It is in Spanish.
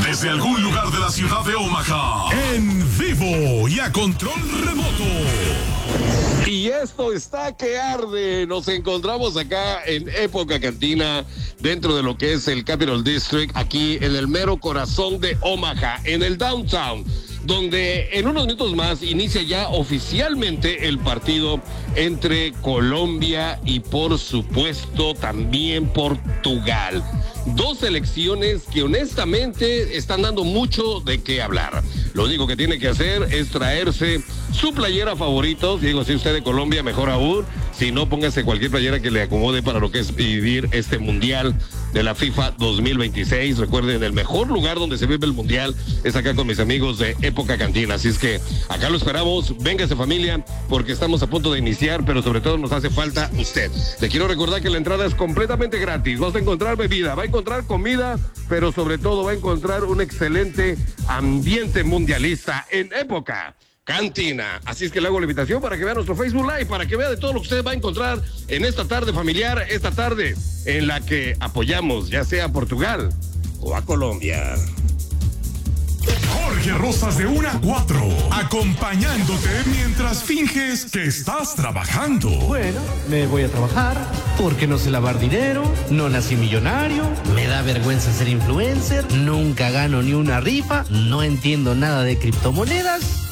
Desde algún lugar de la ciudad de Omaha, en vivo y a control remoto. Y esto está que arde. Nos encontramos acá en Época Cantina, dentro de lo que es el Capital District, aquí en el mero corazón de Omaha, en el downtown, donde en unos minutos más inicia ya oficialmente el partido entre Colombia y, por supuesto, también Portugal. Dos selecciones que honestamente están dando mucho de qué hablar. Lo único que tiene que hacer es traerse su playera favorito. Digo, si usted de Colombia, mejor aún. Si no, póngase cualquier playera que le acomode para lo que es vivir este Mundial de la FIFA 2026. Recuerden, el mejor lugar donde se vive el Mundial es acá con mis amigos de Época Cantina. Así es que acá lo esperamos. Véngase, familia, porque estamos a punto de iniciar, pero sobre todo nos hace falta usted. Le quiero recordar que la entrada es completamente gratis. Vas a encontrar bebida, va a encontrar comida, pero sobre todo va a encontrar un excelente ambiente mundialista en Época Cantina. Así es que le hago la invitación para que vea nuestro Facebook Live, para que vea de todo lo que usted va a encontrar en esta tarde familiar, esta tarde en la que apoyamos ya sea a Portugal o a Colombia. Jorge Rosas de 1 a 4, acompañándote mientras finges que estás trabajando. Bueno, me voy a trabajar porque no sé lavar dinero, no nací millonario, me da vergüenza ser influencer, nunca gano ni una rifa, no entiendo nada de criptomonedas.